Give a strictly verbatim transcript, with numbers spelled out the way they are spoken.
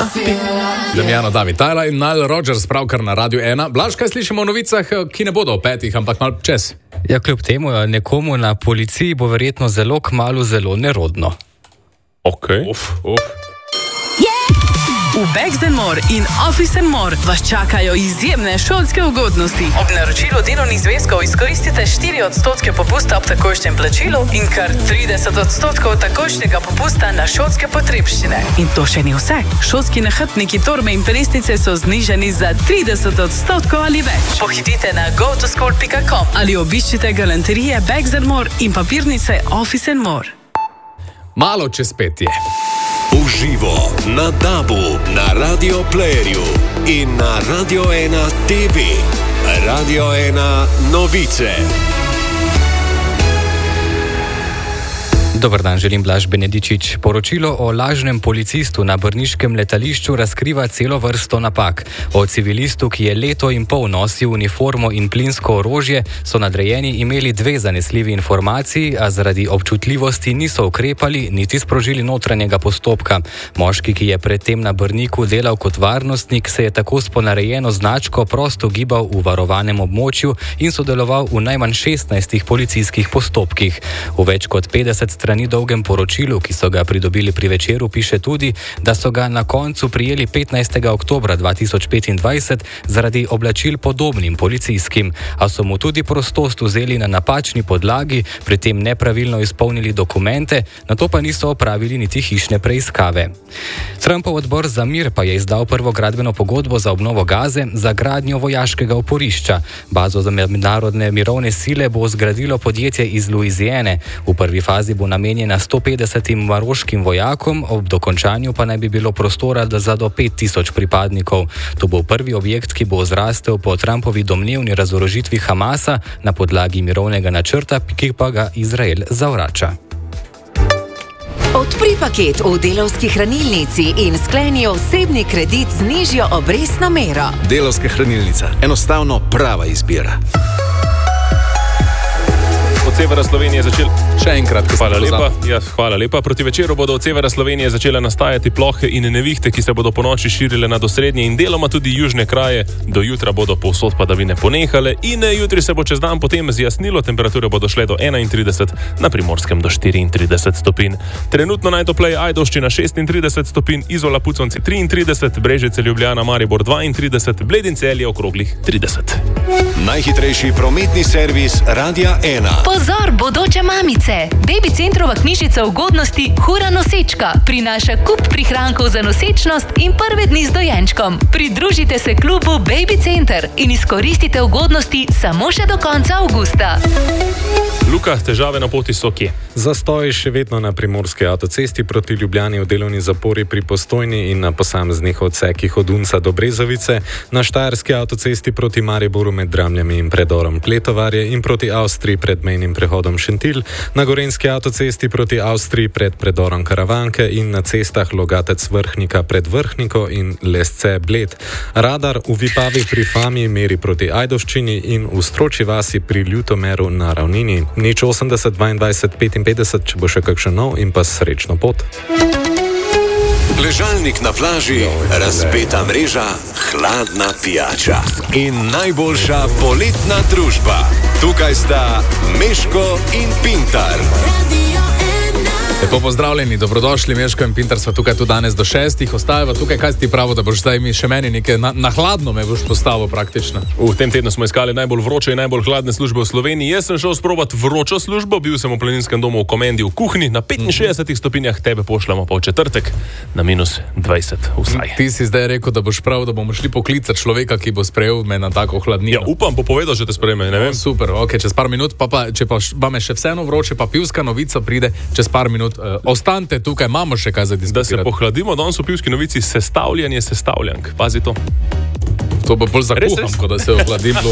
Damjano David Tyler in Nile Rodgers pravkar na Radiu ena. Blaž, kaj slišimo o novicah, ki ne bodo o petih, ampak malo čez? Ja, kljub temu, nekomu na policiji bo verjetno zelo kmalu zelo nerodno. Ok. Uf, uf. V Bags and More in Office and More vas čakajo izjemne šolske ugodnosti. Ob naročilu delovnih zvezkov izkoristite štiri odstotke popusta ob takošnjem plačilu in kar trideset odstotkov takošnjega popusta na šolske potrebščine. In to še ni vse. Šolski nahrbtniki, torbe in prestice so znižani za trideset odstotkov ali več. Pohitite na go to school pika com ali obiščite galanterije Bags and More in papirnice Office and More. Malo čez pet je. Uživo na Dabu, na Radio Playerju in na Radio ena T V. Radio ena novice. Dobar dan, želim Blaž Benedičič. Poročilo o lažnem policistu na brniškem letališču razkriva celo vrsto napak. O civilistu, ki je leto in pol nosil uniformo in plinsko orožje, so nadrejeni imeli dve zanesljivi informaciji, a zaradi občutljivosti niso ukrepali niti sprožili notranjega postopka. Moški, ki je predtem na Brniku delal kot varnostnik, se je tako s ponarejeno značko prosto gibal v varovanem območju in sodeloval v najmanj šestnajstih policijskih postopkih. V več kot petdeset strani dolgem poročilu, ki so ga pridobili pri Večeru, piše tudi, da so ga na koncu prijeli petnajstega oktobra dva tisoč petindvajset zaradi oblačil podobnim policijskim, a so mu tudi prostost vzeli na napačni podlagi, pri tem nepravilno izpolnili dokumente, nato pa niso opravili niti hišne preiskave. Trumpov odbor za mir pa je izdal prvo gradbeno pogodbo za obnovo Gaze za gradnjo vojaškega oporišča. Bazo za mednarodne mirovne sile bo zgradilo podjetje iz Louisiane. V prvi fazi bo namenjena sto petdesetim maroškim vojakom, ob dokončanju pa naj bi bilo prostora za do pet tisoč pripadnikov. To bo prvi objekt, ki bo zrastel po Trumpovi domnevni razorožitvi Hamasa na podlagi mirovnega načrta, ki pa ga Izrael zavrača. Odpri paket v Delavski hranilnici in skleni osebni kredit z nižjo obrestno mero. Delavska hranilnica. Enostavno prava izbira. Od severa Slovenije začel... Še enkrat, ko hvala lepa. Ja, hvala lepa. Proti večeru bodo od severa Slovenije začele nastajati plohe in nevihte, ki se bodo po noči širile nad osrednje in deloma tudi južne kraje. Do jutra bodo povsod padavine ponehale in jutri se bo čez dan potem zjasnilo, temperature bodo šle do enaintrideset, na Primorskem do štiriintrideset stopinj. Trenutno najtopleje Ajdovščina šestintrideset stopinj, Izola Puconci triintrideset, Brežice Ljubljana Maribor dvaintrideset, Bledin Celje okroglih trideset. Najhitrejši prometni servis Radia ena. Pozor, bodoče mamice! Baby Centrova knjižica ugodnosti Hura nosečka prinaša kup prihrankov za nosečnost in prve dni z dojenčkom. Pridružite se klubu Baby Center in izkoristite ugodnosti samo še do konca avgusta. Luka, težave na poti so kje? Zastoj še vedno na primorski avtocesti proti Ljubljani v delovni zapori pri Postojni in na posameznih odsekih od Unca do Brezovice, na štajerski avtocesti proti Mariboru med Dramljami in predorom Pletovarje in proti Avstriji pred mejnim prehodom Šentilj, na gorenjski avtocesti proti Avstriji pred predorom Karavanke in na cestah Logatec Vrhnika pred Vrhniko in Lesce Bled. Radar v Vipavi pri Fami meri proti Ajdovščini in v Stročji vasi pri Ljutomeru na ravnini. Nič osemdeset dvaindvajset petinpetdeset, če bo še kakšen nov in pa srečno pot. Ležalnik na plaži, razpeta mreža, hladna pijača in najboljša poletna družba. Tukaj sta Meško in Pintar. Lepo pozdravljeni, dobrodošli, Meško in Pintar sva tukaj tudi danes do šestih, ostajava tukaj, kaj si ti pravo, da boš zdaj mi še meni nekaj na, na hladno me boš postavil praktično. V tem tednu smo iskali najbolj vroče in najbolj hladne službe v Sloveniji. Jaz sem šel sprovat vročo službo, bil sem v planinskem domu v Komendi v kuhinji, na petinšestdesetih stopinjah, tebe pošljamo pa v četrtek na minus dvajset vsaj. Ti si zdaj rekel, da boš prav, da bomo šli poklicati človeka, ki bo sprejel me na tako hladnino. Ja, upam, bo povedal, že te sprejme, ne vem. O, super, ok, čez par minut, pa, pa če pa me še vseeno vroče, pa pivska novica pride čez par minut. Uh, ostanite tukaj, imamo še kaj za diskutirati. Da se pohladimo, danes v pivski novici sestavljanje sestavljank. Pazi to. To bo bolj zakuham, ko da se ohladim.